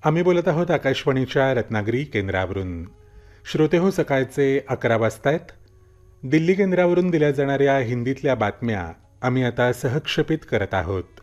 आम्ही बोलत आहोत आकाशवाणीच्या रत्नागिरी केंद्रावरून. श्रोते हो, सकाळचे 11 वाजतायत. दिल्ली केंद्रावरून दिल्या जाणाऱ्या हिंदीतल्या बातम्या आम्ही आता सहक्षेपित करत आहोत.